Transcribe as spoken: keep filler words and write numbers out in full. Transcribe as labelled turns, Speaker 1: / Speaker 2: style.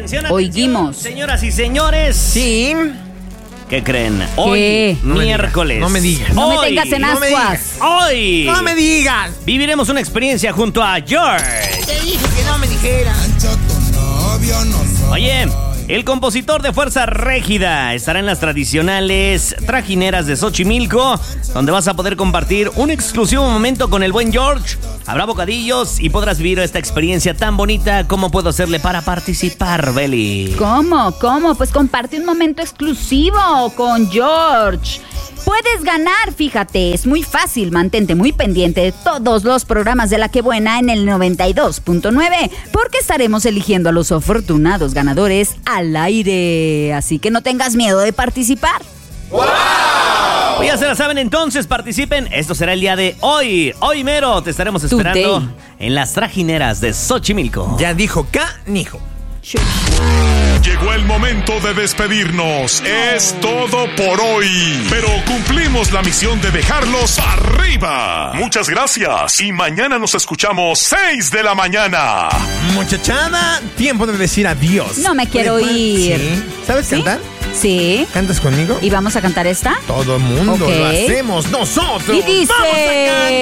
Speaker 1: Atención,
Speaker 2: Oiguimos.
Speaker 1: Señoras y señores.
Speaker 3: Sí.
Speaker 1: ¿Qué creen? Hoy,
Speaker 2: ¿Qué?
Speaker 3: No me
Speaker 1: miércoles.
Speaker 3: digas, no me digas.
Speaker 2: No
Speaker 1: Hoy,
Speaker 2: me tengas en
Speaker 3: no me
Speaker 2: ascuas.
Speaker 1: Hoy.
Speaker 3: ¡No me digas!
Speaker 1: Viviremos una experiencia junto a George.
Speaker 3: Te dije que no me dijeras.
Speaker 1: Oye, el compositor de Fuerza Régida estará en las tradicionales trajineras de Xochimilco, donde vas a poder compartir un exclusivo momento con el buen George. Habrá bocadillos y podrás vivir esta experiencia tan bonita. ¿Cómo puedo hacerle para participar, Beli?
Speaker 2: ¿Cómo? ¿Cómo? Pues comparte un momento exclusivo con George. Puedes ganar, fíjate, es muy fácil, mantente muy pendiente de todos los programas de La Que Buena en el noventa y dos punto nueve, porque estaremos eligiendo a los afortunados ganadores al aire, así que no tengas miedo de participar.
Speaker 1: ¡Wow! Pues ya se la saben, entonces participen. Esto será el día de hoy. Hoy mero te estaremos esperando
Speaker 2: Today.
Speaker 1: en las trajineras de Xochimilco.
Speaker 3: Ya dijo canijo.
Speaker 4: Llegó el momento de despedirnos. Es todo por hoy. Pero cumplimos la misión de dejarlos arriba. Muchas gracias. Y mañana nos escuchamos seis de la mañana.
Speaker 3: Muchachada, tiempo de decir adiós.
Speaker 2: No me quiero
Speaker 3: Oye,
Speaker 2: ir.
Speaker 3: ¿sí? ¿Sabes
Speaker 2: ¿Sí?
Speaker 3: cantar?
Speaker 2: Sí.
Speaker 3: ¿Cantas conmigo?
Speaker 2: ¿Y vamos a cantar esta?
Speaker 3: Todo el mundo
Speaker 2: Ok.
Speaker 3: lo hacemos nosotros.
Speaker 2: Y dice...
Speaker 3: ¡Vamos a cantar!